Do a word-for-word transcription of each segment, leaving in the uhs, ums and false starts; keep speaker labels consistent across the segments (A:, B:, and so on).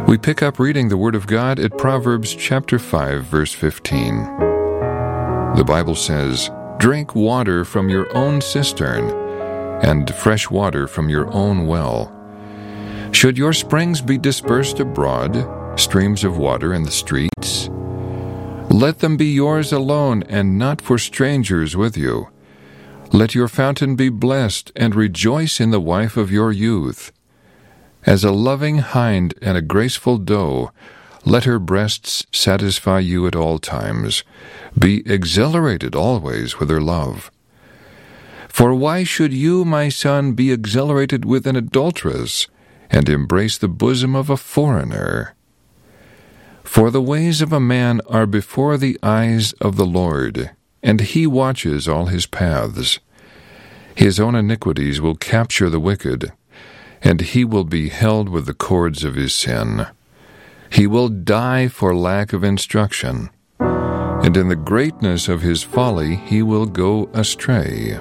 A: We pick up reading the Word of God at Proverbs chapter five, verse fifteen. The Bible says, "Drink water from your own cistern, and fresh water from your own well. Should your springs be dispersed abroad, streams of water in the streets? Let them be yours alone, and not for strangers with you. Let your fountain be blessed, and rejoice in the wife of your youth. As a loving hind and a graceful doe, let her breasts satisfy you at all times. Be exhilarated always with her love. For why should you, my son, be exhilarated with an adulteress, and embrace the bosom of a foreigner? For the ways of a man are before the eyes of the Lord, and he watches all his paths. His own iniquities will capture the wicked, and he will be held with the cords of his sin. He will die for lack of instruction, and in the greatness of his folly he will go astray."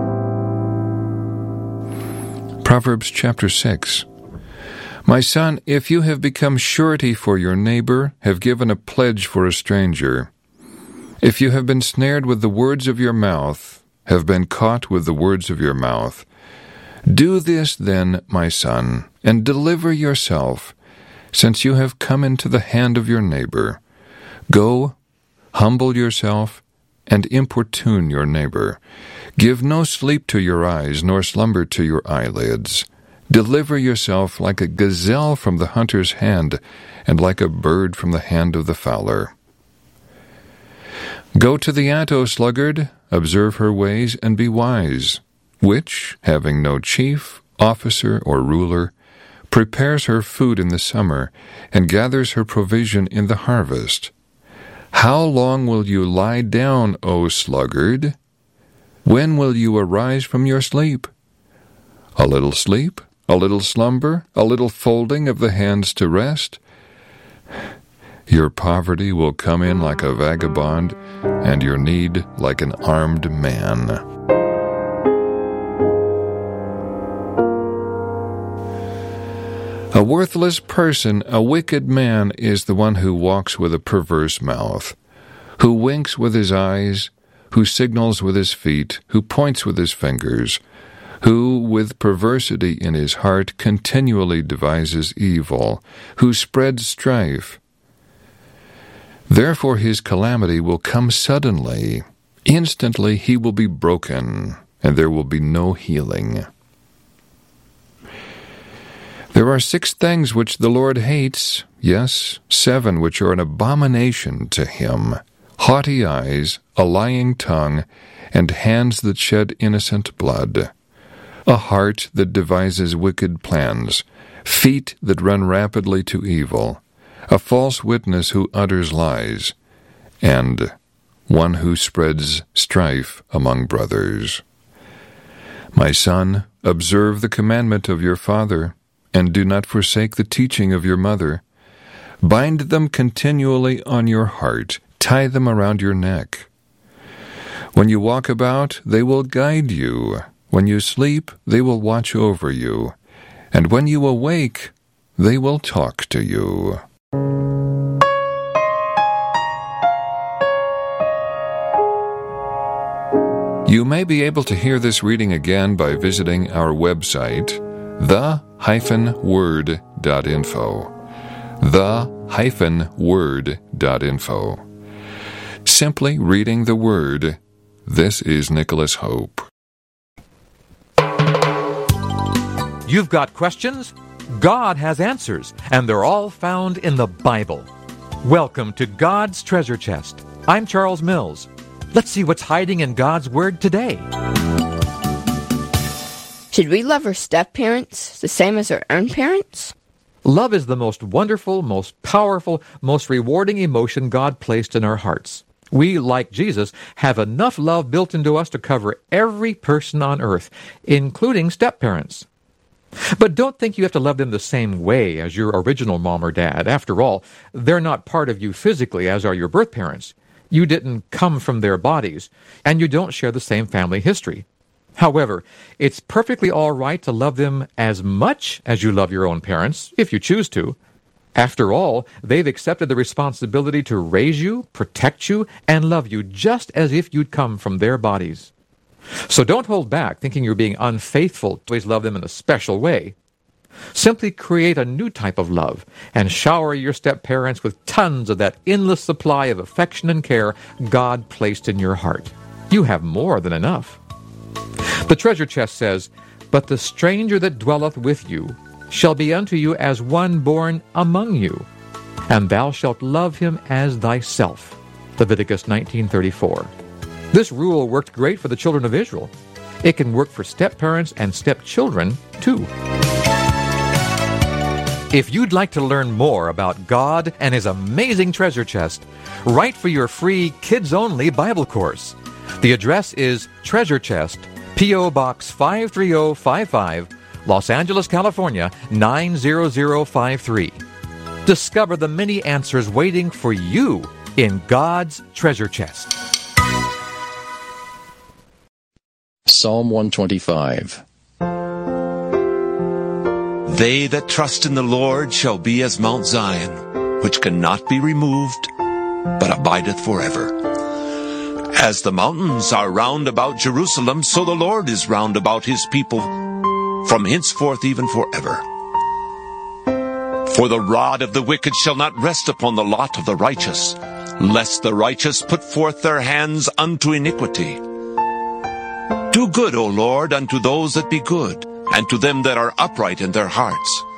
A: Proverbs chapter six. My son, if you have become surety for your neighbor, have given a pledge for a stranger, if you have been snared with the words of your mouth, have been caught with the words of your mouth, do this then, my son, and deliver yourself, since you have come into the hand of your neighbor. Go, humble yourself, and importune your neighbor. Give no sleep to your eyes, nor slumber to your eyelids. Deliver yourself like a gazelle from the hunter's hand, and like a bird from the hand of the fowler. Go to the ant, O sluggard, observe her ways, and be wise, which, having no chief, officer, or ruler, prepares her food in the summer, and gathers her provision in the harvest. How long will you lie down, O sluggard? When will you arise from your sleep? A little sleep, a little slumber, a little folding of the hands to rest? Your poverty will come in like a vagabond, and your need like an armed man. A worthless person, a wicked man, is the one who walks with a perverse mouth, who winks with his eyes, who signals with his feet, who points with his fingers, who, with perversity in his heart, continually devises evil, who spreads strife. Therefore his calamity will come suddenly. Instantly he will be broken, and there will be no healing. There are six things which the Lord hates, yes, seven which are an abomination to him: haughty eyes, a lying tongue, and hands that shed innocent blood, a heart that devises wicked plans, feet that run rapidly to evil, a false witness who utters lies, and one who spreads strife among brothers. My son, observe the commandment of your father, and do not forsake the teaching of your mother. Bind them continually on your heart, tie them around your neck. When you walk about, they will guide you. When you sleep, they will watch over you. And when you awake, they will talk to you. You may be able to hear this reading again by visiting our website, the dash word dot info. the dash word dot info. Simply reading the Word. This is Nicholas Hope.
B: You've got questions? God has answers, and they're all found in the Bible. Welcome to God's Treasure Chest. I'm Charles Mills. Let's see what's hiding in God's Word today.
C: Should we love our step-parents the same as our own parents?
B: Love is the most wonderful, most powerful, most rewarding emotion God placed in our hearts. We, like Jesus, have enough love built into us to cover every person on earth, including step-parents. But don't think you have to love them the same way as your original mom or dad. After all, they're not part of you physically, as are your birth parents. You didn't come from their bodies, and you don't share the same family history. However, it's perfectly all right to love them as much as you love your own parents, if you choose to. After all, they've accepted the responsibility to raise you, protect you, and love you just as if you'd come from their bodies. So don't hold back thinking you're being unfaithful to always love them in a special way. Simply create a new type of love and shower your step-parents with tons of that endless supply of affection and care God placed in your heart. You have more than enough. The treasure chest says, "But the stranger that dwelleth with you shall be unto you as one born among you, and thou shalt love him as thyself." Leviticus nineteen thirty-four. This rule worked great for the children of Israel. It can work for step-parents and step-children, too. If you'd like to learn more about God and His amazing treasure chest, write for your free kids-only Bible course. The address is Treasure Chest, P O. Box five three zero five five, Los Angeles, California, nine zero zero five three. Discover the many answers waiting for you in God's treasure chest.
D: Psalm one twenty-five.
E: They that trust in the Lord shall be as Mount Zion, which cannot be removed, but abideth forever. As the mountains are round about Jerusalem, so the Lord is round about his people, from henceforth even forever. For the rod of the wicked shall not rest upon the lot of the righteous, lest the righteous put forth their hands unto iniquity. Do good, O Lord, unto those that be good, and to them that are upright in their hearts.